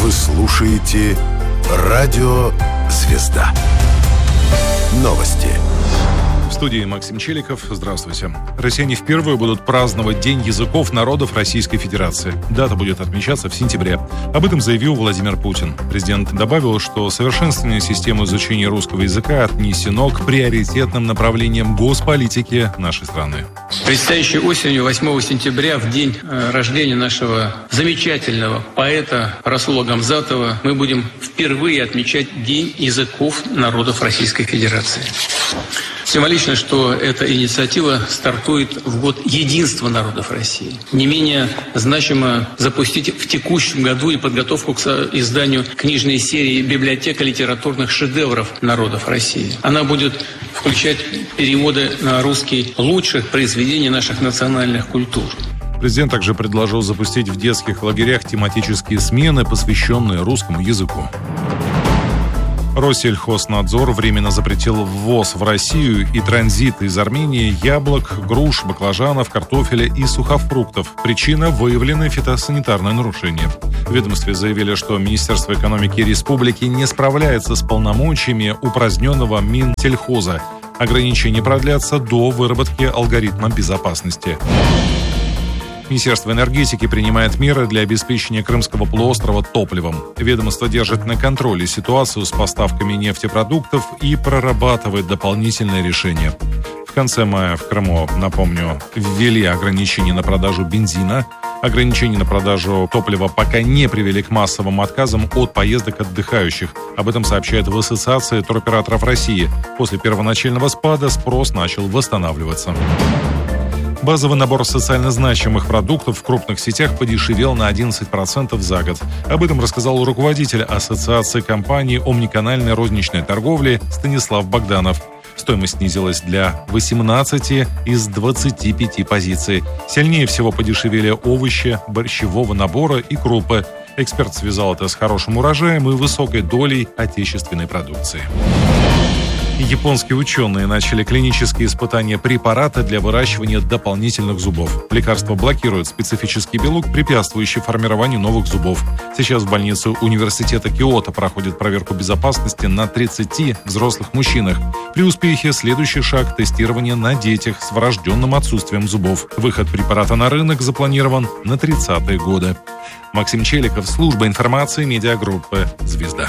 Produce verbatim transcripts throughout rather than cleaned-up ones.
Вы слушаете «Радио Звезда». Новости. В студии Максим Челиков. Здравствуйте. Россияне впервые будут праздновать День языков народов Российской Федерации. Дата будет отмечаться в сентябре. Об этом заявил Владимир Путин. Президент добавил, что совершенствование системы изучения русского языка отнесено к приоритетным направлениям госполитики нашей страны. Предстоящей осенью, восьмого сентября, в день рождения нашего замечательного поэта Расула Гамзатова, мы будем впервые отмечать День языков народов Российской Федерации. Символично, что эта инициатива стартует в год единства народов России. Не менее значимо запустить в текущем году и подготовку к изданию книжной серии «Библиотека литературных шедевров народов России». Она будет включать переводы на русский лучших произведений наших национальных культур. Президент также предложил запустить в детских лагерях тематические смены, посвященные русскому языку. Россельхознадзор временно запретил ввоз в Россию и транзит из Армении яблок, груш, баклажанов, картофеля и сухофруктов. Причина – выявленное фитосанитарное нарушение. В ведомстве заявили, что Министерство экономики республики не справляется с полномочиями упраздненного Минсельхоза. Ограничения продлятся до выработки алгоритма безопасности. Министерство энергетики принимает меры для обеспечения Крымского полуострова топливом. Ведомство держит на контроле ситуацию с поставками нефтепродуктов и прорабатывает дополнительные решения. В конце мая в Крыму, напомню, ввели ограничения на продажу бензина. Ограничения на продажу топлива пока не привели к массовым отказам от поездок отдыхающих. Об этом сообщают в Ассоциации туроператоров России. После первоначального спада спрос начал восстанавливаться. Базовый набор социально значимых продуктов в крупных сетях подешевел на одиннадцать процентов за год. Об этом рассказал руководитель Ассоциации компаний омниканальной розничной торговли Станислав Богданов. Стоимость снизилась для восемнадцати из двадцати пяти позиций. Сильнее всего подешевели овощи, борщевого набора и крупы. Эксперт связал это с хорошим урожаем и высокой долей отечественной продукции. Японские ученые начали клинические испытания препарата для выращивания дополнительных зубов. Лекарство блокирует специфический белок, препятствующий формированию новых зубов. Сейчас в больнице университета Киото проходит проверку безопасности на тридцати взрослых мужчинах. При успехе следующий шаг – тестирование на детях с врожденным отсутствием зубов. Выход препарата на рынок запланирован на тридцатые годы. Максим Челиков, служба информации медиагруппы «Звезда».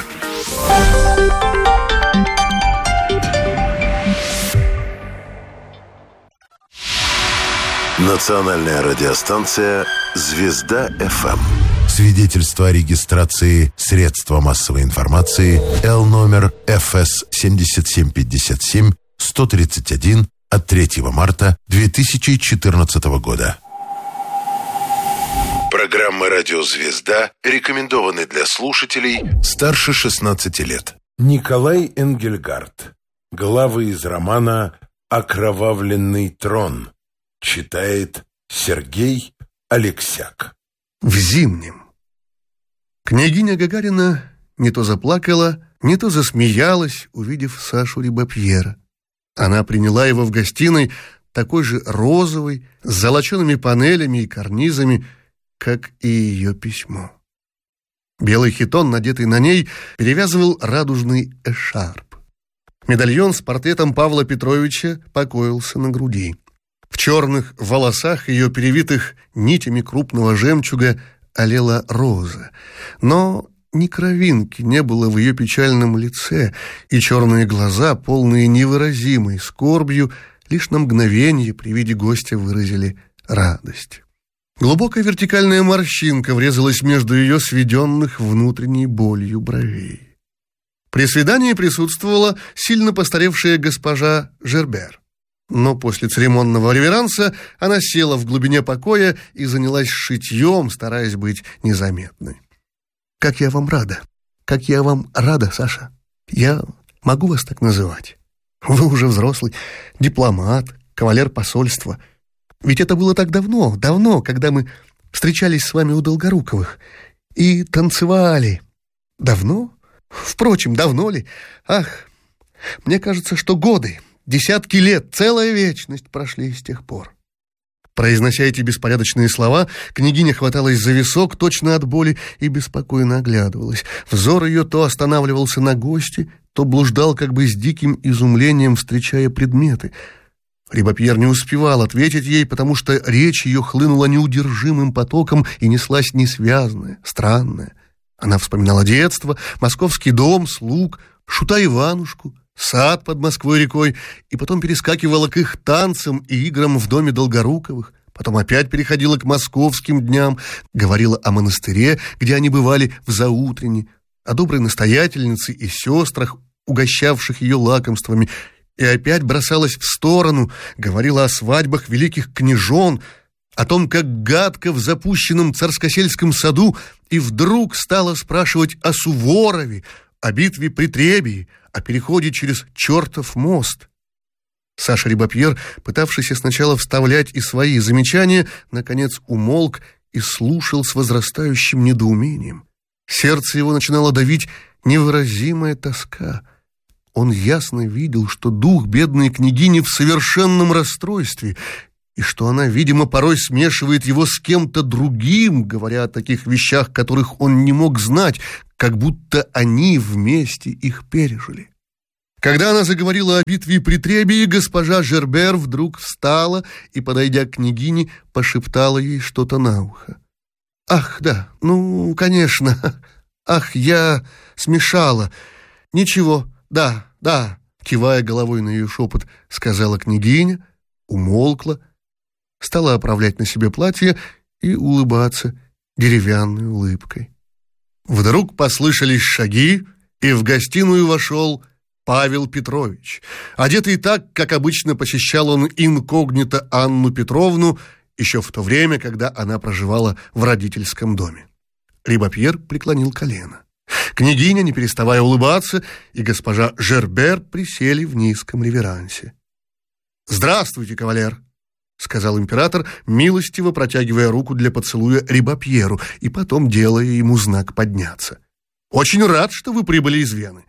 Национальная радиостанция «Звезда-ФМ». Свидетельство о регистрации средства массовой информации Л номер эф эс семь семь пять семь сто тридцать один от третьего марта две тысячи четырнадцатого года. Программа «Радио Звезда» рекомендованы для слушателей старше шестнадцати лет. Николай Энгельгард. Главы из романа «Окровавленный трон». Читает Сергей Алексяк. В Зимнем. Княгиня Гагарина не то заплакала, не то засмеялась, увидев Сашу Рибапьера. Она приняла его в гостиной такой же розовой, с золочеными панелями и карнизами, как и ее письмо. Белый хитон, надетый на ней, перевязывал радужный эшарп. Медальон с портретом Павла Петровича покоился на груди. В черных волосах ее, перевитых нитями крупного жемчуга, олела роза. Но ни кровинки не было в ее печальном лице, и черные глаза, полные невыразимой скорбью, лишь на мгновение при виде гостя выразили радость. Глубокая вертикальная морщинка врезалась между ее сведенных внутренней болью бровей. При свидании присутствовала сильно постаревшая госпожа Жербер. Но после церемонного реверанса она села в глубине покоя и занялась шитьем, стараясь быть незаметной. «Как я вам рада! Как я вам рада, Саша! Я могу вас так называть? Вы уже взрослый, дипломат, кавалер посольства. Ведь это было так давно, давно, когда мы встречались с вами у Долгоруковых и танцевали. Давно? Впрочем, давно ли? Ах, мне кажется, что годы, десятки лет, целая вечность прошли с тех пор. Произнося эти беспорядочные слова, княгиня хваталась за висок точно от боли и беспокойно оглядывалась. Взор ее то останавливался на гости, то блуждал как бы с диким изумлением, встречая предметы. Рибапьер не успевал ответить ей, потому что речь ее хлынула неудержимым потоком и неслась несвязная, странная. Она вспоминала детство, московский дом, слуг, шута Иванушку, сад под Москвой-рекой, и потом перескакивала к их танцам и играм в доме Долгоруковых, потом опять переходила к московским дням, говорила о монастыре, где они бывали в заутрене, о доброй настоятельнице и сестрах, угощавших ее лакомствами, и опять бросалась в сторону, говорила о свадьбах великих княжон, о том, как гадко в запущенном царскосельском саду, и вдруг стала спрашивать о Суворове, о битве при Требии, о переходе через чертов мост. Саша Рибапьер, пытавшийся сначала вставлять и свои замечания, наконец умолк и слушал с возрастающим недоумением. Сердце его начинало давить невыразимая тоска. Он ясно видел, что дух бедной княгини в совершенном расстройстве, и что она, видимо, порой смешивает его с кем-то другим, говоря о таких вещах, которых он не мог знать, как будто они вместе их пережили. Когда она заговорила о битве при Требии, госпожа Жербер вдруг встала и, подойдя к княгине, пошептала ей что-то на ухо. «Ах, да, ну, конечно, ах, я смешала. Ничего, да, да», кивая головой на ее шепот, сказала княгиня, умолкла, стала оправлять на себе платье и улыбаться деревянной улыбкой. Вдруг послышались шаги, и в гостиную вошел Павел Петрович. Одетый так, как обычно посещал он инкогнито Анну Петровну, еще в то время, когда она проживала в родительском доме. Рибапьер преклонил колено. Княгиня, не переставая улыбаться, и госпожа Жербер присели в низком реверансе. «Здравствуйте, кавалер», — сказал император, милостиво протягивая руку для поцелуя Рибапьеру и потом делая ему знак подняться. «Очень рад, что вы прибыли из Вены.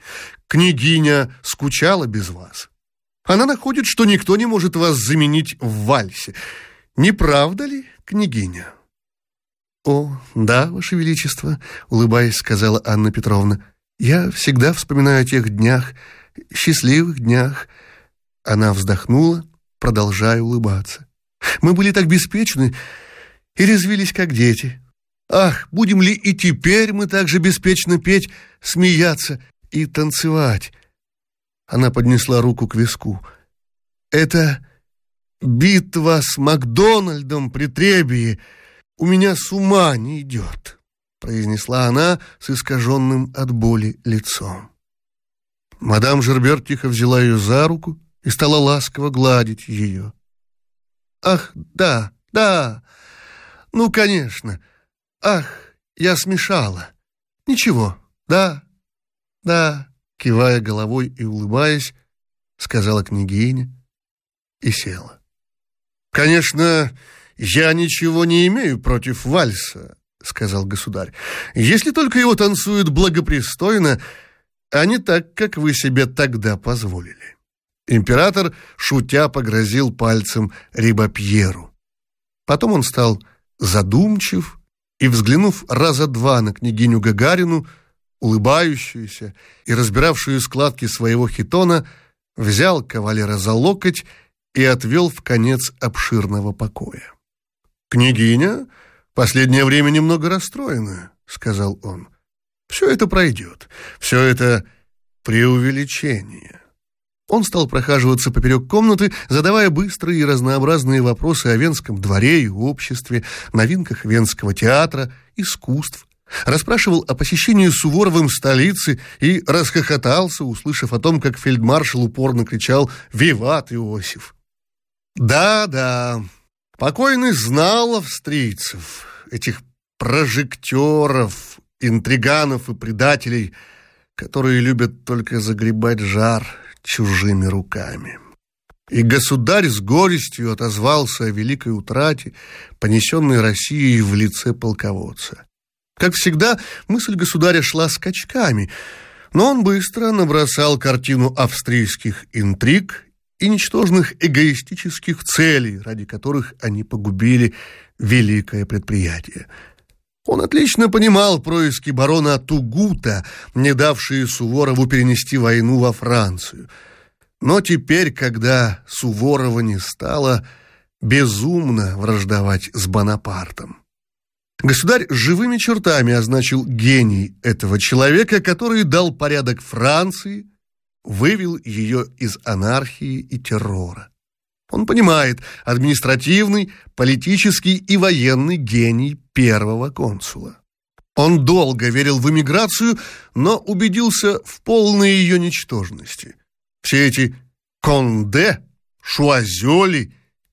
Княгиня скучала без вас. Она находит, что никто не может вас заменить в вальсе. Не правда ли, княгиня?» «О, да, ваше величество», — улыбаясь, сказала Анна Петровна. «Я всегда вспоминаю о тех днях, счастливых днях». Она вздохнула, продолжая улыбаться. «Мы были так беспечны и резвились, как дети. Ах, будем ли и теперь мы так же беспечно петь, смеяться и танцевать?» Она поднесла руку к виску. «Это битва с Макдональдом при Требии у меня с ума не идет», произнесла она с искаженным от боли лицом. Мадам Жербер тихо взяла ее за руку и стала ласково гладить ее. «Ах, да, да, ну, конечно. Ах, я смешала. Ничего, да, да», кивая головой и улыбаясь, сказала княгиня и села. «Конечно, я ничего не имею против вальса», сказал государь, «если только его танцуют благопристойно, а не так, как вы себе тогда позволили». Император, шутя, погрозил пальцем Рибапьеру. Потом он стал задумчив и, взглянув раза два на княгиню Гагарину, улыбающуюся и разбиравшую складки своего хитона, взял кавалера за локоть и отвел в конец обширного покоя. «Княгиня последнее время немного расстроена», — сказал он. «Все это пройдет, все это преувеличение». Он стал прохаживаться поперек комнаты, задавая быстрые и разнообразные вопросы о венском дворе и обществе, новинках венского театра, искусств. Расспрашивал о посещении Суворовым столицы и расхохотался, услышав о том, как фельдмаршал упорно кричал «Виват Иосиф!». Да-да, покойный знал австрийцев, этих прожектеров, интриганов и предателей, которые любят только загребать жар чужими руками. И государь с горестью отозвался о великой утрате, понесенной Россией в лице полководца. Как всегда, мысль государя шла скачками, но он быстро набросал картину австрийских интриг и ничтожных эгоистических целей, ради которых они погубили великое предприятие. Он отлично понимал происки барона Тугута, не давшие Суворову перенести войну во Францию. Но теперь, когда Суворова не стало, безумно враждовать с Бонапартом. Государь живыми чертами означил гений этого человека, который дал порядок Франции, вывел ее из анархии и террора. Он понимает административный, политический и военный гений первого консула. Он долго верил в эмиграцию, но убедился в полной ее ничтожности. Все эти Конде, Шуазёли,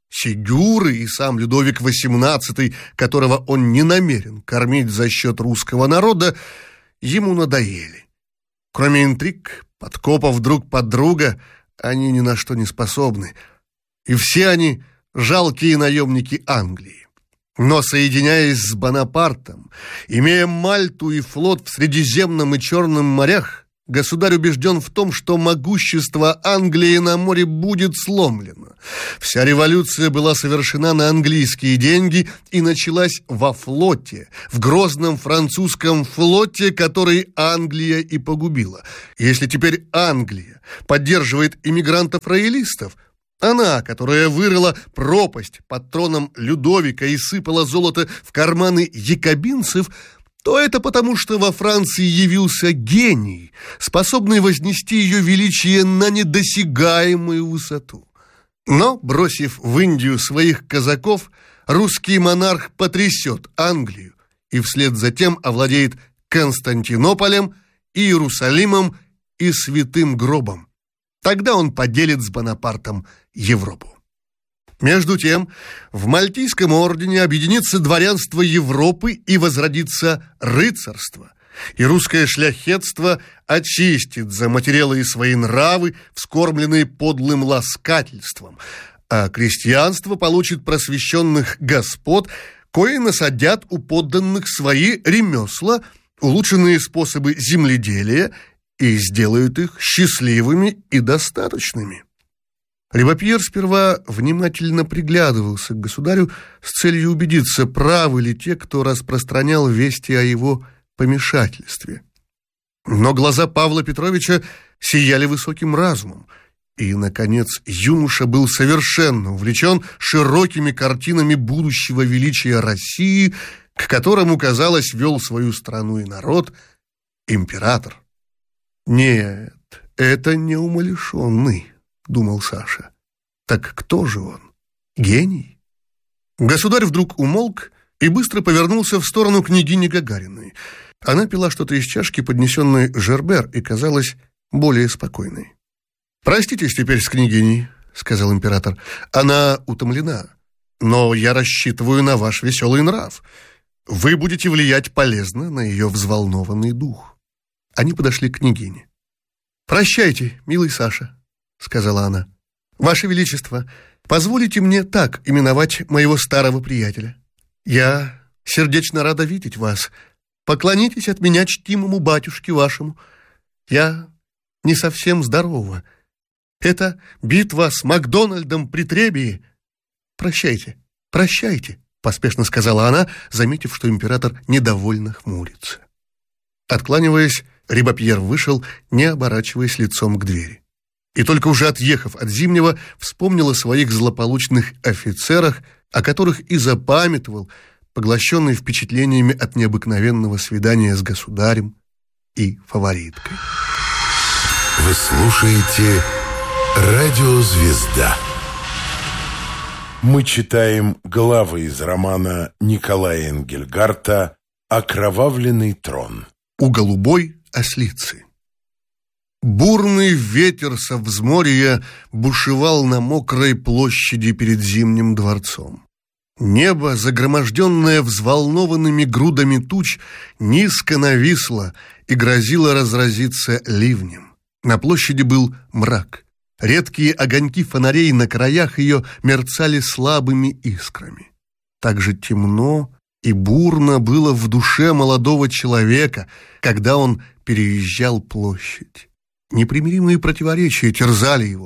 Сигюры и сам Людовик восемнадцатый, которого он не намерен кормить за счет русского народа, ему надоели. Кроме интриг, подкопов друг под друга, они ни на что не способны. И все они жалкие наемники Англии. Но, соединяясь с Бонапартом, имея Мальту и флот в Средиземном и Черном морях, государь убежден в том, что могущество Англии на море будет сломлено. Вся революция была совершена на английские деньги и началась во флоте, в грозном французском флоте, который Англия и погубила. Если теперь Англия поддерживает иммигрантов-роялистов, она, которая вырыла пропасть под троном Людовика и сыпала золото в карманы якобинцев, то это потому, что во Франции явился гений, способный вознести ее величие на недосягаемую высоту. Но, бросив в Индию своих казаков, русский монарх потрясет Англию и вслед за тем овладеет Константинополем, Иерусалимом и Святым Гробом. Тогда он поделит с Бонапартом Европу. Между тем, в Мальтийском ордене объединится дворянство Европы и возродится рыцарство, и русское шляхетство очистит за материалы свои нравы, вскормленные подлым ласкательством, а крестьянство получит просвещенных господ, кои насадят у подданных свои ремесла, улучшенные способы земледелия и сделают их счастливыми и достаточными. Рибапьер сперва внимательно приглядывался к государю с целью убедиться, правы ли те, кто распространял вести о его помешательстве. Но глаза Павла Петровича сияли высоким разумом, и, наконец, юноша был совершенно увлечен широкими картинами будущего величия России, к которому, казалось, вел свою страну и народ император. «Нет, это не умалишенный», — думал Саша. «Так кто же он? Гений?» Государь вдруг умолк и быстро повернулся в сторону княгини Гагариной. Она пила что-то из чашки, поднесенной Жербер, и казалась более спокойной. «Проститесь теперь с княгиней», — сказал император. «Она утомлена, но я рассчитываю на ваш веселый нрав. Вы будете влиять полезно на ее взволнованный дух». Они подошли к княгине. «Прощайте, милый Саша», — сказала она. «Ваше Величество, позволите мне так именовать моего старого приятеля. Я сердечно рада видеть вас. Поклонитесь от меня чтимому батюшке вашему. Я не совсем здорова. Это битва с Макдональдом при Требии. Прощайте, прощайте», — поспешно сказала она, заметив, что император недовольно хмурится. Откланиваясь, Рибапьер вышел, не оборачиваясь лицом к двери. И только уже отъехав от Зимнего, вспомнил о своих злополучных офицерах, о которых и запамятовал, поглощенный впечатлениями от необыкновенного свидания с государем и фавориткой. Вы слушаете «Радио Звезда». Мы читаем главы из романа Николая Энгельгарта «Окровавленный трон». У голубой ослицы. Бурный ветер со взморья бушевал на мокрой площади перед Зимним дворцом. Небо, загроможденное взволнованными грудами туч, низко нависло и грозило разразиться ливнем. На площади был мрак. Редкие огоньки фонарей на краях ее мерцали слабыми искрами. Так же темно и бурно было в душе молодого человека, когда он переезжал площадь. Непримиримые противоречия терзали его.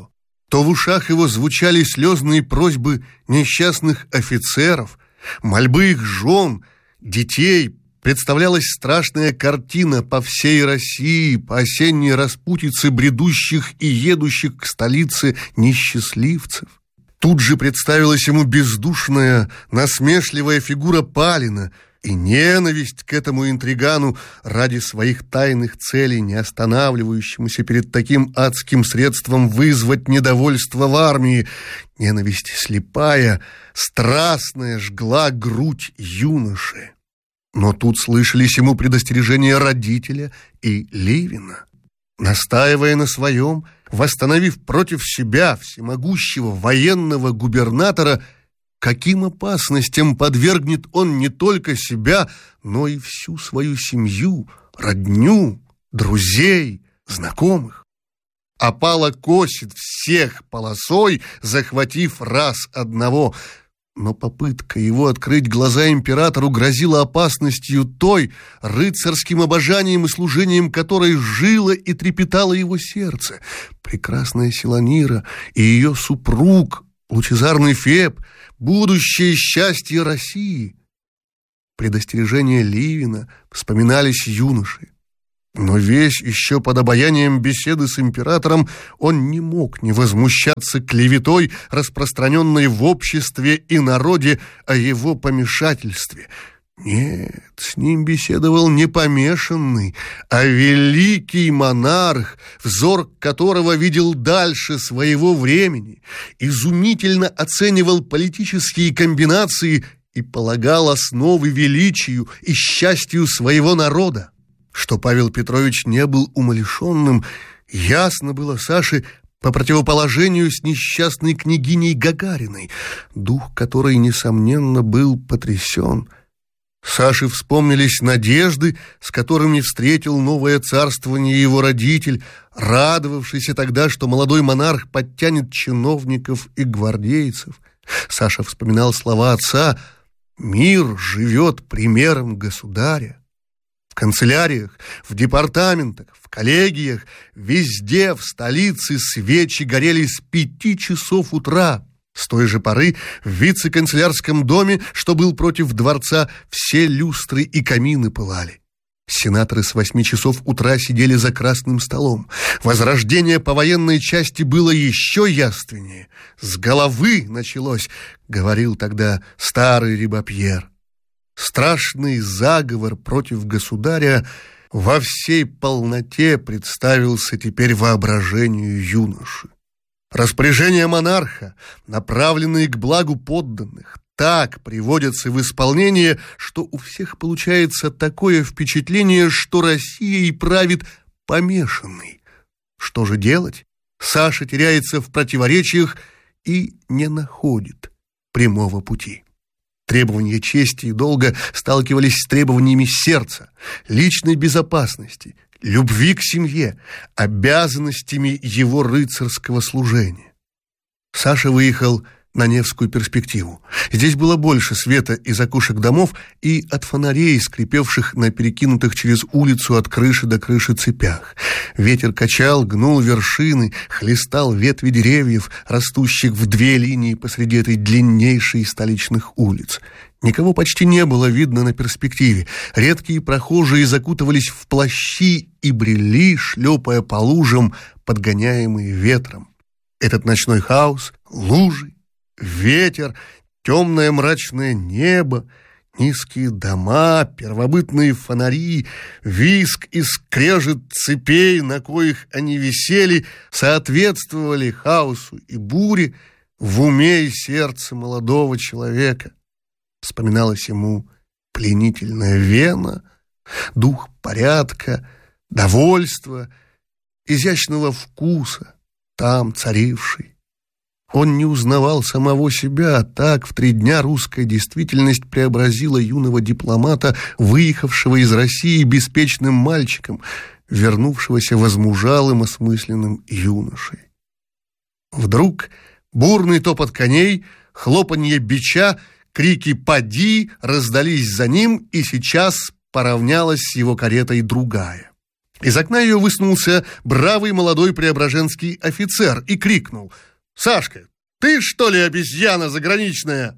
то в ушах его звучали слезные просьбы несчастных офицеров, мольбы их жен, детей. Представлялась страшная картина по всей России, по осенней распутице бредущих и едущих к столице несчастливцев. Тут же представилась ему бездушная, насмешливая фигура Палина и ненависть к этому интригану ради своих тайных целей, не останавливающемуся перед таким адским средством вызвать недовольство в армии. Ненависть слепая, страстная жгла грудь юноши. Но тут слышались ему предостережения родителя и Левина. Настаивая на своем, восстановив против себя всемогущего военного губернатора, каким опасностям подвергнет он не только себя, но и всю свою семью, родню, друзей, знакомых. Опала косит всех полосой, захватив раз одного. Но попытка его открыть глаза императору грозила опасностью той, рыцарским обожанием и служением которой жило и трепетало его сердце. Прекрасная Силанира и ее супруг, лучезарный Феб, будущее счастье России. Предостережения Ливина вспоминались юноши. Но весь еще под обаянием беседы с императором он не мог не возмущаться клеветой, распространенной в обществе и народе о его помешательстве. Нет, с ним беседовал не помешанный, а великий монарх, взор которого видел дальше своего времени, изумительно оценивал политические комбинации и полагал основы величию и счастью своего народа. Что Павел Петрович не был умалишенным, ясно было Саше по противоположению с несчастной княгиней Гагариной, дух которой, несомненно, был потрясен. Саше вспомнились надежды, с которыми встретил новое царствование его родитель, радовавшийся тогда, что молодой монарх подтянет чиновников и гвардейцев. Саша вспоминал слова отца: «Мир живет примером государя». В канцеляриях, в департаментах, в коллегиях, везде в столице свечи горели с пяти часов утра. С той же поры в вице-канцелярском доме, что был против дворца, все люстры и камины пылали. Сенаторы с восьми часов утра сидели за красным столом. Возрождение по военной части было еще явственнее. «С головы началось», — говорил тогда старый Рибапьер. Страшный заговор против государя во всей полноте представился теперь воображению юноши. Распоряжения монарха, направленные к благу подданных, так приводятся в исполнение, что у всех получается такое впечатление, что Россией правит помешанный. Что же делать? Саша теряется в противоречиях и не находит прямого пути. Требования чести и долга сталкивались с требованиями сердца, личной безопасности, любви к семье, обязанностями его рыцарского служения. Саша выехал на Невскую перспективу. Здесь было больше света из окошек домов и от фонарей, скрипевших на перекинутых через улицу от крыши до крыши цепях. Ветер качал, гнул вершины, хлестал ветви деревьев, растущих в две линии посреди этой длиннейшей из столичных улиц. Никого почти не было видно на перспективе. Редкие прохожие закутывались в плащи и брели, шлепая по лужам, подгоняемые ветром. Этот ночной хаос, лужи, ветер, темное мрачное небо, низкие дома, первобытные фонари, визг и скрежет цепей, на коих они висели, соответствовали хаосу и буре в уме и сердце молодого человека. Вспоминалась ему пленительная Вена, дух порядка, довольства, изящного вкуса, там царивший. Он не узнавал самого себя, так в три дня русская действительность преобразила юного дипломата, выехавшего из России беспечным мальчиком, вернувшегося возмужалым осмысленным юношей. Вдруг бурный топот коней, хлопанье бича, крики «Поди!» раздались за ним, и сейчас поравнялась с его каретой другая. Из окна ее высунулся бравый молодой преображенский офицер и крикнул: Сашка, ты, что ли, обезьяна заграничная?»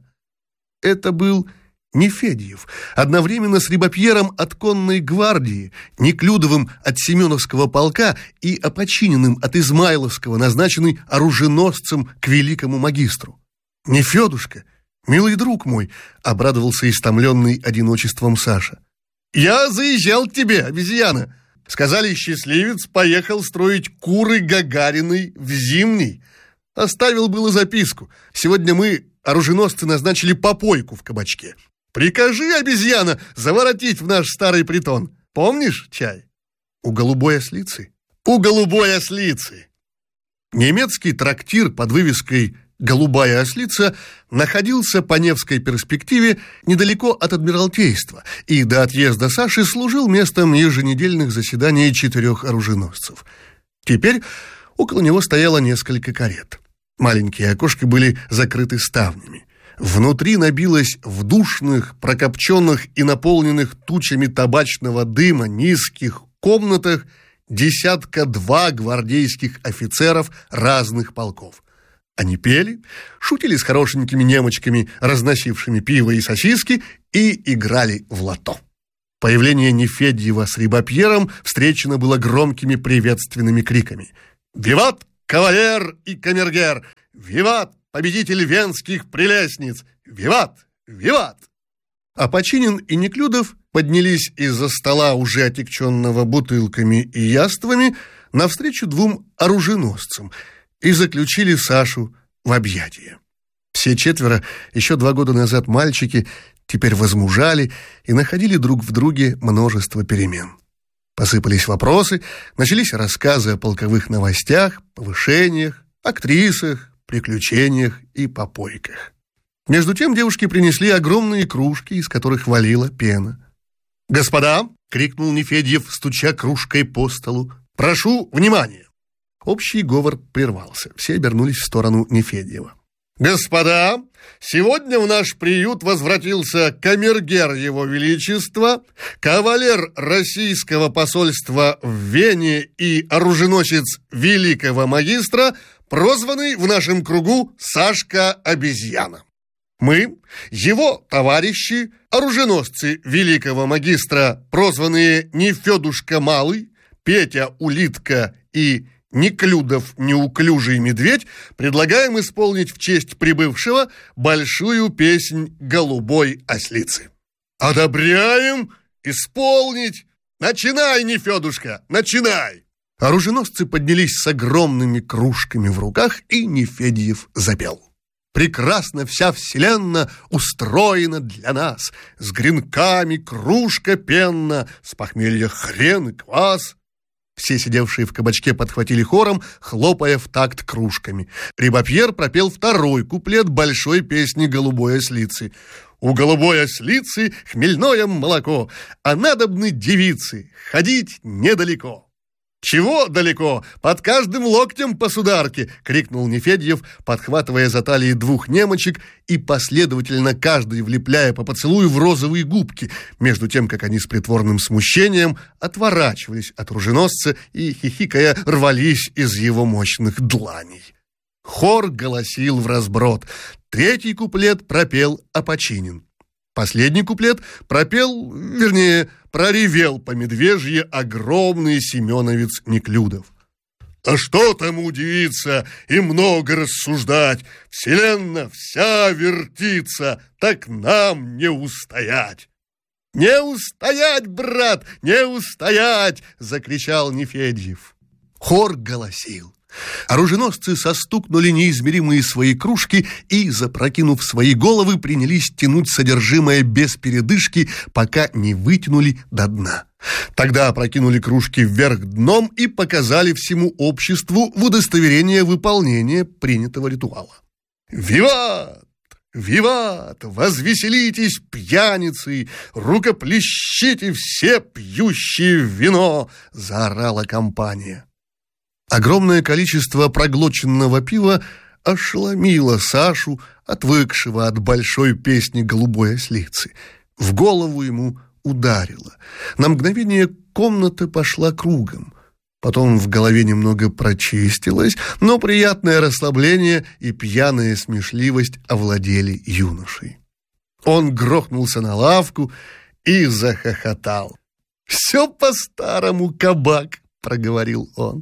Это был Нефедьев, одновременно с Рибапьером от конной гвардии, Неклюдовым от Семеновского полка и Опочининым от Измайловского, назначенный оруженосцем к великому магистру. «Нефедушка, милый друг мой», — обрадовался истомленный одиночеством Саша. «Я заезжал к тебе, обезьяна. Сказали, счастливец поехал строить куры Гагариной в Зимний. Оставил было записку. Сегодня мы, оруженосцы, назначили попойку в кабачке. Прикажи, обезьяна, заворотить в наш старый притон. Помнишь чай?» «У голубой ослицы?» «У голубой ослицы». Немецкий трактир под вывеской «Голубая ослица» находился по Невской перспективе недалеко от Адмиралтейства и до отъезда Саши служил местом еженедельных заседаний четырех оруженосцев. Теперь около него стояло несколько карет. Маленькие окошки были закрыты ставнями. Внутри набилось в душных, прокопченных и наполненных тучами табачного дыма низких комнатах десятка-два гвардейских офицеров разных полков. Они пели, шутили с хорошенькими немочками, разносившими пиво и сосиски, и играли в лото. Появление Нефедьева с Рибапьером встречено было громкими приветственными криками. «Виват, кавалер и камергер! Виват, победитель венских прелестниц! Виват! Виват!» Опочинин и Неклюдов поднялись из-за стола, уже отягченного бутылками и яствами, навстречу двум оруженосцам и заключили Сашу в объятия. Все четверо, еще два года назад мальчики, теперь возмужали и находили друг в друге множество перемен. Посыпались вопросы, начались рассказы о полковых новостях, повышениях, актрисах, приключениях и попойках. Между тем девушки принесли огромные кружки, из которых валила пена. «Господа!» — крикнул Нефедьев, стуча кружкой по столу. «Прошу внимания!» Общий говор прервался. Все обернулись в сторону Нефедьева. «Господа, сегодня в наш приют возвратился камергер Его Величества, кавалер российского посольства в Вене и оруженосец великого магистра, прозванный в нашем кругу Сашка-обезьяна. Мы, его товарищи, оруженосцы великого магистра, прозванные Нефедушка Малый, Петя Улитка и Неклюдов Неуклюжий Медведь, предлагаем исполнить в честь прибывшего большую песнь голубой ослицы». «Одобряем! Исполнить! Начинай, Нефедушка, начинай!» Оруженосцы поднялись с огромными кружками в руках, и Нефедьев запел. «Прекрасно вся вселенная устроена для нас, с гренками кружка пенна, с похмелья хрен и квас». Все сидевшие в кабачке подхватили хором, хлопая в такт кружками. Рибапьер пропел второй куплет большой песни «Голубой ослицы». «У голубой ослицы хмельное молоко, а надобны девицы ходить недалеко». «Чего далеко? Под каждым локтем по сударке!» — крикнул Нефедьев, подхватывая за талии двух немочек и последовательно каждый влепляя по поцелую в розовые губки, между тем, как они с притворным смущением отворачивались от оруженосца и, хихикая, рвались из его мощных дланей. Хор голосил вразброд. Третий куплет пропел Опочинин. Последний куплет пропел, вернее, проревел по медвежье огромный семеновец Неклюдов. «А что там удивиться и много рассуждать? Вселенная вся вертится, так нам не устоять!» «Не устоять, брат, не устоять!» — закричал Нефедьев. Хор голосил. Оруженосцы состукнули неизмеримые свои кружки и, запрокинув свои головы, принялись тянуть содержимое без передышки, пока не вытянули до дна. Тогда опрокинули кружки вверх дном и показали всему обществу в удостоверение выполнения принятого ритуала. «Виват! Виват! Возвеселитесь, пьяницы! Рукоплещите все пьющие вино!» — заорала компания. Огромное количество проглоченного пива ошеломило Сашу, отвыкшего от большой песни «Голубой ослицы». В голову ему ударило. На мгновение комната пошла кругом. Потом в голове немного прочистилось, но приятное расслабление и пьяная смешливость овладели юношей. Он грохнулся на лавку и захохотал. «Все по-старому, кабак», — проговорил он.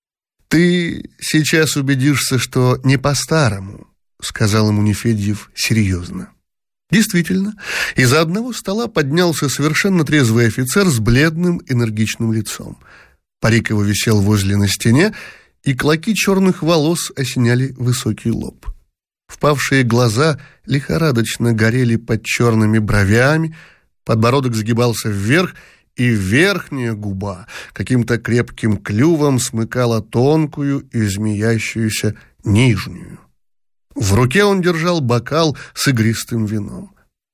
«Ты сейчас убедишься, что не по-старому», — сказал ему Нефедьев серьезно. Действительно, из-за одного стола поднялся совершенно трезвый офицер с бледным энергичным лицом. Парик его висел возле на стене, и клоки черных волос осеняли высокий лоб. Впавшие глаза лихорадочно горели под черными бровями, подбородок сгибался вверх, и верхняя губа каким-то крепким клювом смыкала тонкую и змеящуюся нижнюю. В руке он держал бокал с игристым вином.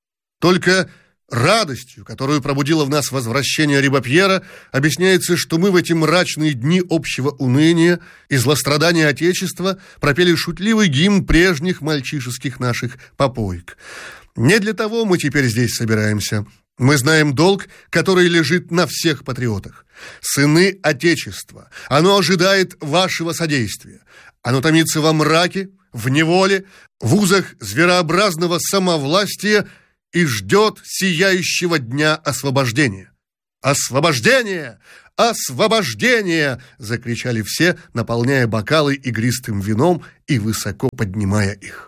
Только радостью, которую пробудило в нас возвращение Рибапьера, объясняется, что мы в эти мрачные дни общего уныния и злострадания Отечества пропели шутливый гимн прежних мальчишеских наших попоек. Не для того мы теперь здесь собираемся. Мы знаем долг, который лежит на всех патриотах. Сыны Отечества, оно ожидает вашего содействия. Оно томится во мраке, в неволе, в узах зверообразного самовластия и ждет сияющего дня освобождения. «Освобождение! Освобождение!» — закричали все, наполняя бокалы игристым вином и высоко поднимая их.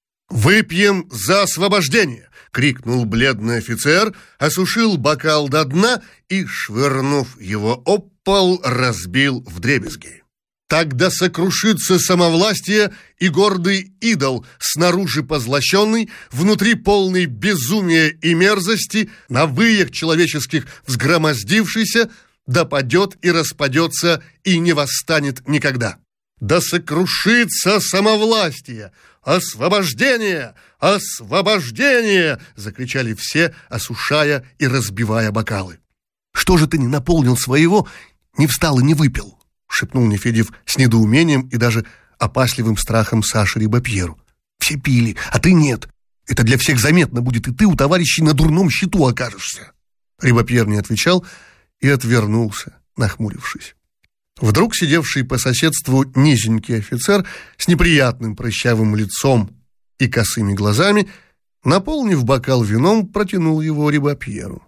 «Выпьем за освобождение!» — крикнул бледный офицер, осушил бокал до дна и, швырнув его об пол, разбил вдребезги. Тогда сокрушится самовластие и гордый идол, снаружи позлощенный, внутри полный безумия и мерзости, на выях человеческих взгромоздившийся, да падет и распадется и не восстанет никогда. Да сокрушится самовластие! «Освобождение! Освобождение!» — закричали все, осушая и разбивая бокалы. «Что же ты не наполнил своего, не встал и не выпил?» — шепнул Нефедьев с недоумением и даже опасливым страхом Саше Рибапьеру. «Все пили, а ты нет. Это для всех заметно будет, и ты у товарищей на дурном счету окажешься». Рибапьер не отвечал и отвернулся, нахмурившись. Вдруг сидевший по соседству низенький офицер с неприятным прыщавым лицом и косыми глазами, наполнив бокал вином, протянул его Рибапьеру.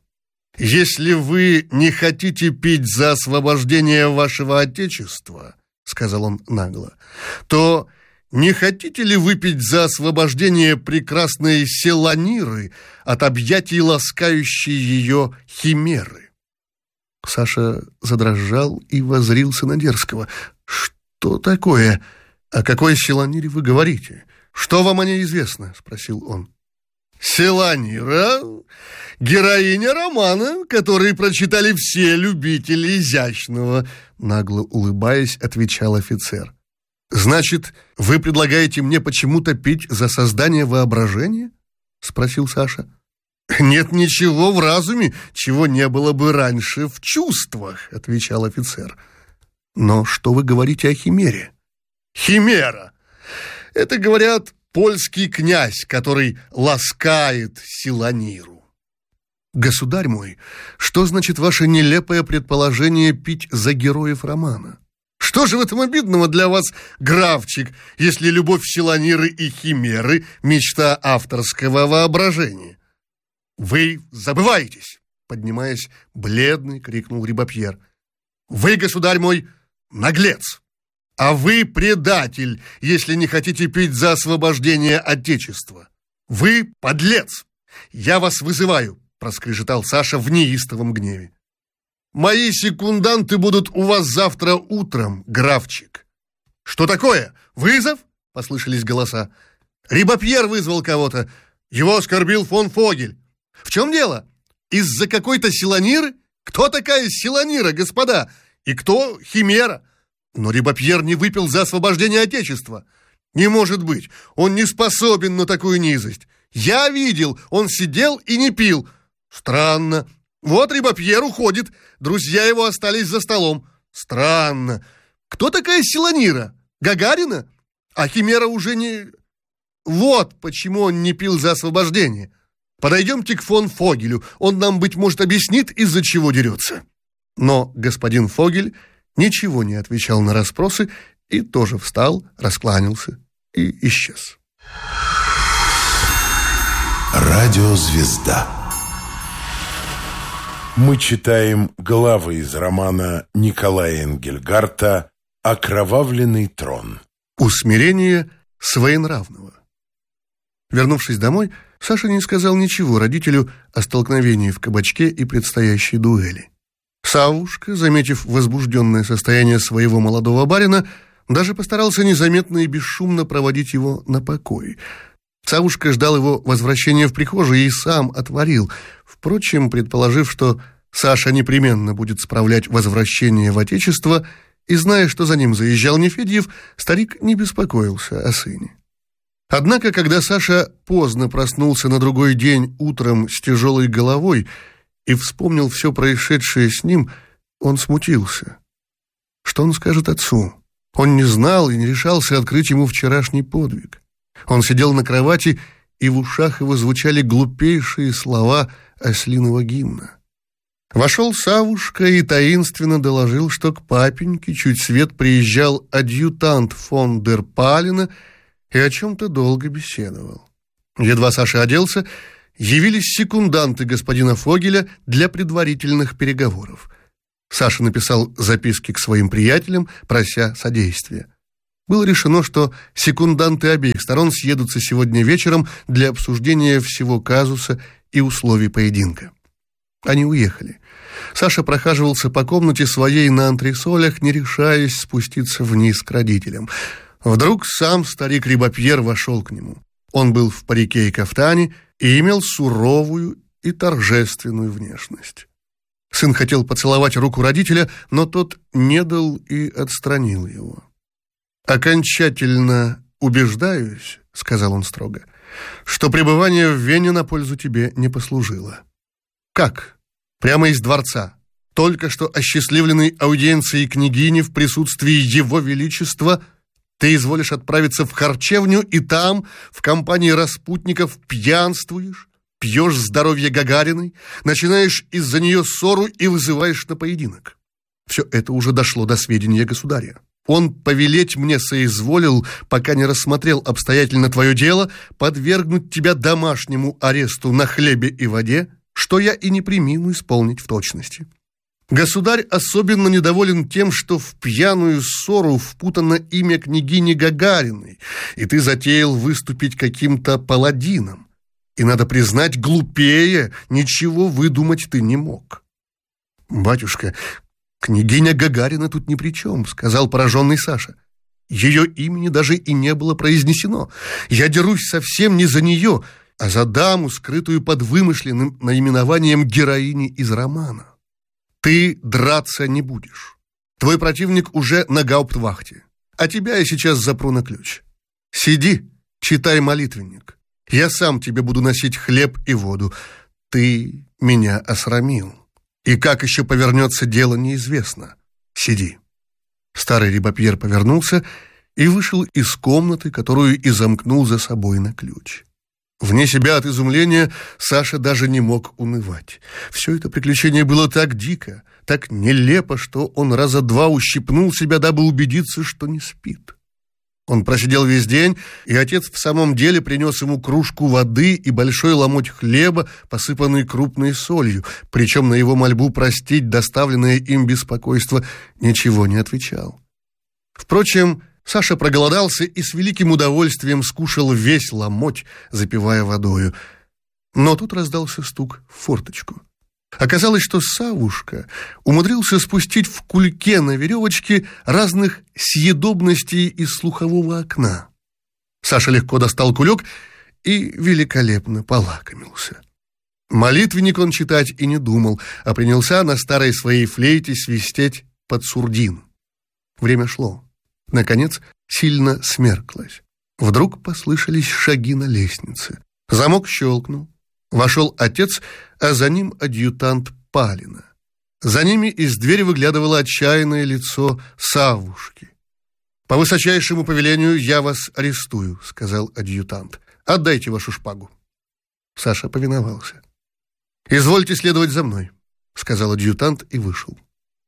«Если вы не хотите пить за освобождение вашего Отечества, — сказал он нагло, — то не хотите ли выпить за освобождение прекрасной Селаниры от объятий ласкающей ее химеры?» Саша задрожал и воззрился на Дерзкого. «Что такое? О какой Селанире вы говорите? Что вам о ней известно?» — спросил он. «Селанира — героиня романа, который прочитали все любители изящного», — нагло улыбаясь, отвечал офицер. «Значит, вы предлагаете мне почему-то пить за создание воображения?» — спросил Саша. «Нет ничего в разуме, чего не было бы раньше в чувствах», — отвечал офицер. «Но что вы говорите о химере?» «Химера! Это, говорят, польский князь, который ласкает Селаниру». «Государь мой, что значит ваше нелепое предположение пить за героев романа? Что же в этом обидного для вас, графчик, если любовь Селаниры и химеры — мечта авторского воображения?» «Вы забываетесь!» — поднимаясь, бледный, крикнул Рибапьер. «Вы, государь мой, наглец! А вы предатель, если не хотите пить за освобождение Отечества! Вы подлец! Я вас вызываю!» — проскрежетал Саша в неистовом гневе. «Мои секунданты будут у вас завтра утром, графчик!» «Что такое? Вызов?» — послышались голоса. «Рибапьер вызвал кого-то. Его оскорбил фон Фогель. В чем дело? Из-за какой-то Селаниры? Кто такая Селанира, господа? И кто химера? Но Рибапьер не выпил за освобождение Отечества. Не может быть, он не способен на такую низость. Я видел, он сидел и не пил. Странно. Вот Рибапьер уходит, друзья его остались за столом. Странно. Кто такая Селанира? Гагарина? А химера уже не... Вот почему он не пил за освобождение. Подойдемте к фон Фогелю, он нам, быть может, объяснит, из-за чего дерется». Но господин Фогель ничего не отвечал на расспросы и тоже встал, раскланялся и исчез. Радиозвезда. Мы читаем главы из романа Николая Энгельгарта «Окровавленный трон». Усмирение своенравного. Вернувшись домой, Саша не сказал ничего родителю о столкновении в кабачке и предстоящей дуэли. Савушка, заметив возбужденное состояние своего молодого барина, даже постарался незаметно и бесшумно проводить его на покой. Савушка ждал его возвращения в прихожую и сам отворил, впрочем, предположив, что Саша непременно будет справлять возвращение в отечество, и, зная, что за ним заезжал Нефедьев, старик не беспокоился о сыне. Однако, когда Саша поздно проснулся на другой день утром с тяжелой головой и вспомнил все происшедшее с ним, он смутился. Что он скажет отцу? Он не знал и не решался открыть ему вчерашний подвиг. Он сидел на кровати, и в ушах его звучали глупейшие слова ослиного гимна. Вошел Савушка и таинственно доложил, что к папеньке чуть свет приезжал адъютант фон дер Палена и о чем-то долго беседовал. Едва Саша оделся, явились секунданты господина Фогеля для предварительных переговоров. Саша написал записки к своим приятелям, прося содействия. Было решено, что секунданты обеих сторон съедутся сегодня вечером для обсуждения всего казуса и условий поединка. Они уехали. Саша прохаживался по комнате своей на антресолях, не решаясь спуститься вниз к родителям. Вдруг сам старик Рибапьер вошел к нему. Он был в парике и кафтане и имел суровую и торжественную внешность. Сын хотел поцеловать руку родителя, но тот не дал и отстранил его. «Окончательно убеждаюсь, — сказал он строго, — что пребывание в Вене на пользу тебе не послужило». «Как? Прямо из дворца? Только что осчастливленной аудиенцией княгини в присутствии его величества ты изволишь отправиться в харчевню и там, в компании распутников, пьянствуешь, пьешь здоровье Гагариной, начинаешь из-за нее ссору и вызываешь на поединок. Все это уже дошло до сведения государя. Он повелеть мне соизволил, пока не рассмотрел обстоятельно твое дело, подвергнуть тебя домашнему аресту на хлебе и воде, что я и не премину исполнить в точности. Государь особенно недоволен тем, что в пьяную ссору впутано имя княгини Гагариной, и ты затеял выступить каким-то паладином. И, надо признать, глупее ничего выдумать ты не мог». «Батюшка, княгиня Гагарина тут ни при чем», — сказал пораженный Саша. «Ее имени даже и не было произнесено. Я дерусь совсем не за нее, а за даму, скрытую под вымышленным наименованием героини из романа. Ты драться не будешь. Твой противник уже на гауптвахте, а тебя я сейчас запру на ключ. Сиди, читай молитвенник. Я сам тебе буду носить хлеб и воду. Ты меня осрамил. И как еще повернется дело, неизвестно. Сиди». Старый Рибапьер повернулся и вышел из комнаты, которую и замкнул за собой на ключ. Вне себя от изумления Саша даже не мог унывать. Все это приключение было так дико, так нелепо, что он раза два ущипнул себя, дабы убедиться, что не спит. Он просидел весь день, и отец в самом деле принес ему кружку воды и большой ломоть хлеба, посыпанный крупной солью, причем на его мольбу простить доставленное им беспокойство ничего не отвечал. Впрочем, Саша проголодался и с великим удовольствием скушал весь ломоть, запивая водою. Но тут раздался стук в форточку. Оказалось, что Савушка умудрился спустить в кульке на веревочке разных съедобностей из слухового окна. Саша легко достал кулек и великолепно полакомился. Молитвенник он читать и не думал, а принялся на старой своей флейте свистеть под сурдин. Время шло. Наконец, сильно смерклось. Вдруг послышались шаги на лестнице. Замок щелкнул. Вошел отец, а за ним адъютант Палина. За ними из двери выглядывало отчаянное лицо Савушки. «По высочайшему повелению я вас арестую», — сказал адъютант. «Отдайте вашу шпагу». Саша повиновался. «Извольте следовать за мной», — сказал адъютант и вышел.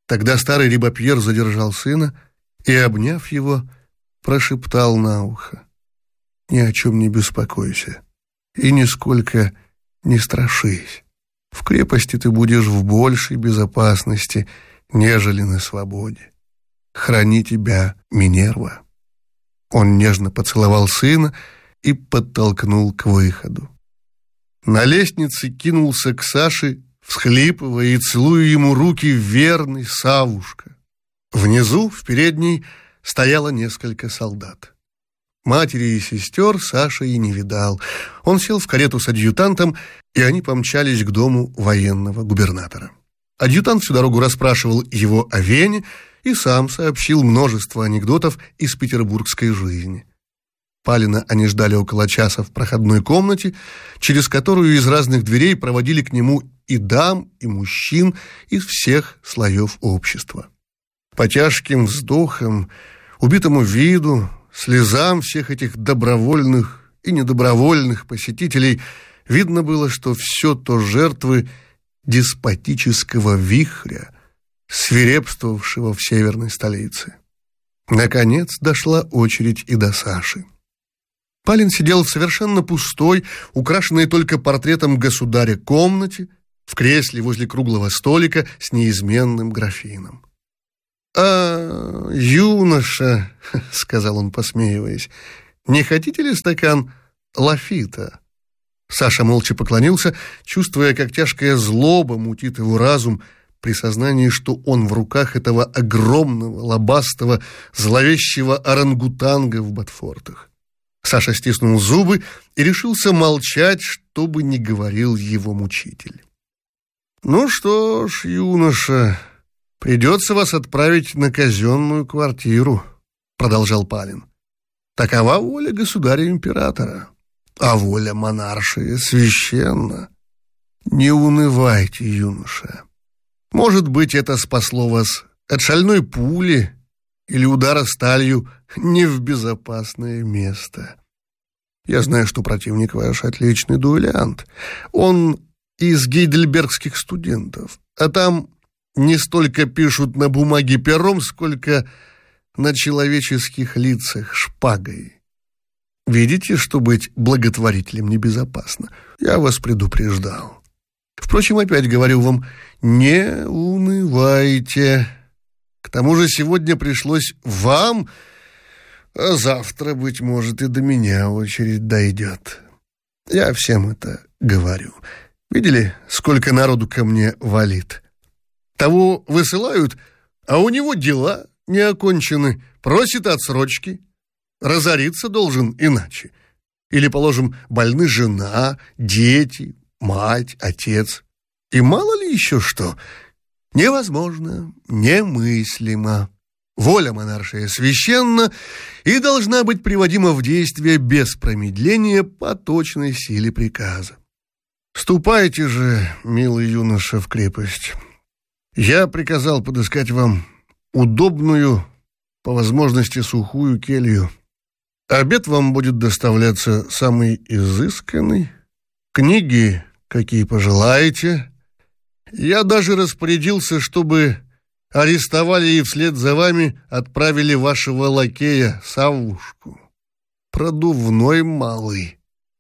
Тогда старый Рибапьер задержал сына и, обняв его, прошептал на ухо: «Ни о чем не беспокойся и нисколько не страшись. В крепости ты будешь в большей безопасности, нежели на свободе. Храни тебя Минерва». Он нежно поцеловал сына и подтолкнул к выходу. На лестнице кинулся к Саше, всхлипывая и целуя ему руки, верный Савушка. Внизу, в передней, стояло несколько солдат. Матери и сестер Саша и не видал. Он сел в карету с адъютантом, и они помчались к дому военного губернатора. Адъютант всю дорогу расспрашивал его о Вене и сам сообщил множество анекдотов из петербургской жизни. Палина они ждали около часа в проходной комнате, через которую из разных дверей проводили к нему и дам, и мужчин из всех слоев общества. По тяжким вздохам, убитому виду, слезам всех этих добровольных и недобровольных посетителей видно было, что все то жертвы деспотического вихря, свирепствовавшего в северной столице. Наконец дошла очередь и до Саши. Палин сидел в совершенно пустой, украшенной только портретом государя комнате, в кресле возле круглого столика с неизменным графином. «А, юноша, — сказал он, посмеиваясь, — не хотите ли стакан лафита?» Саша молча поклонился, чувствуя, как тяжкая злоба мутит его разум при сознании, что он в руках этого огромного, лобастого, зловещего орангутанга в ботфортах. Саша стиснул зубы и решился молчать, что бы ни говорил его мучитель. «Ну что ж, юноша, придется вас отправить на казенную квартиру», — продолжал Палин. «Такова воля государя-императора, а воля монаршия священна. Не унывайте, юноша. Может быть, это спасло вас от шальной пули или удара сталью не в безопасное место. Я знаю, что противник ваш отличный дуэлянт. Он из гейдельбергских студентов, а там не столько пишут на бумаге пером, сколько на человеческих лицах шпагой. Видите, что быть благотворителем небезопасно? Я вас предупреждал. Впрочем, опять говорю вам, не унывайте. К тому же сегодня пришлось вам, а завтра, быть может, и до меня очередь дойдет. Я всем это говорю. Видели, сколько народу ко мне валит? Того высылают, а у него дела не окончены, просит отсрочки. Разориться должен иначе. Или, положим, больны жена, дети, мать, отец. И мало ли еще что. Невозможно, немыслимо. Воля монаршия священна и должна быть приводима в действие без промедления по точной силе приказа. Ступайте же, милый юноша, в крепость. Я приказал подыскать вам удобную, по возможности сухую келью. Обед вам будет доставляться самый изысканный, книги, какие пожелаете. Я даже распорядился, чтобы арестовали и вслед за вами отправили вашего лакея Савушку. Продувной малый.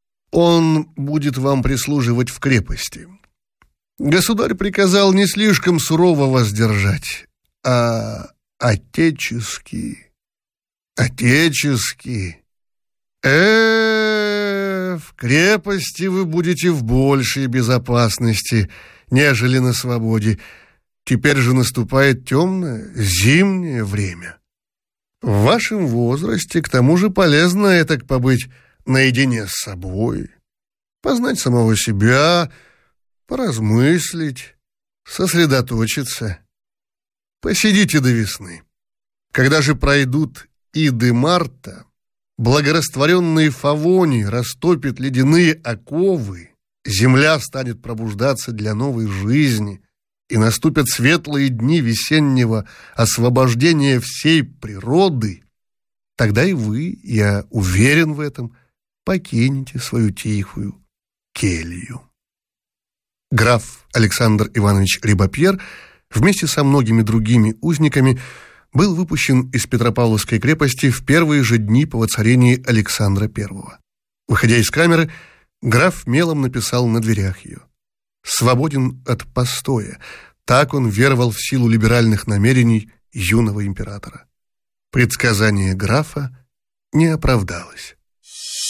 Он будет вам прислуживать в крепости. Государь приказал не слишком сурово вас держать, а отечески. Отечески. Э, в крепости вы будете в большей безопасности, нежели на свободе. Теперь же наступает темное, зимнее время. В вашем возрасте, к тому же, полезно этак побыть наедине с собой, познать самого себя, поразмыслить, сосредоточиться. Посидите до весны. Когда же пройдут иды марта, благорастворенные фавони растопят ледяные оковы, земля станет пробуждаться для новой жизни, и наступят светлые дни весеннего освобождения всей природы, тогда и вы, я уверен в этом, покинете свою тихую келью. Граф Александр Иванович Рибапьер вместе со многими другими узниками был выпущен из Петропавловской крепости в первые же дни по воцарении Александра Первого. Выходя из камеры, граф мелом написал на дверях ее: «Свободен от постоя». Так он веровал в силу либеральных намерений юного императора. Предсказание графа не оправдалось.